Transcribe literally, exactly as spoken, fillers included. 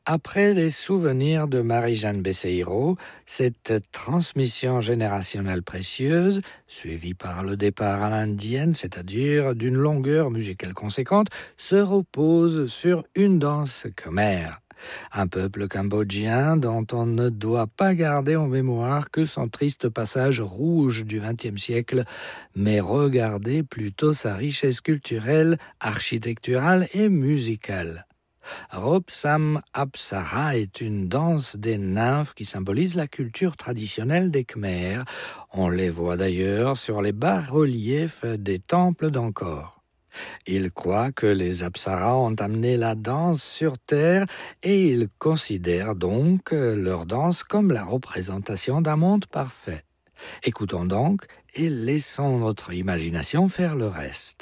Après les souvenirs de Marie-Jeanne Besseiro, cette transmission générationnelle précieuse, suivie par le départ à l'indienne, c'est-à-dire d'une longueur musicale conséquente, se repose sur une danse khmère. Un peuple cambodgien dont on ne doit pas garder en mémoire que son triste passage rouge du vingtième siècle, mais regarder plutôt sa richesse culturelle, architecturale et musicale. Ropsam Apsara est une danse des nymphes qui symbolise la culture traditionnelle des Khmers. On les voit d'ailleurs sur les bas-reliefs des temples d'Angkor. Ils croient que les Apsaras ont amené la danse sur Terre et ils considèrent donc leur danse comme la représentation d'un monde parfait. Écoutons donc et laissons notre imagination faire le reste.